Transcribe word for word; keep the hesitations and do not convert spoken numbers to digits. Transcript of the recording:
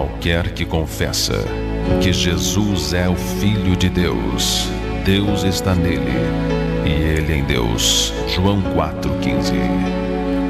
qualquer que confessa que Jesus é o Filho de Deus, Deus está nele e ele em Deus. João quatro, quinze.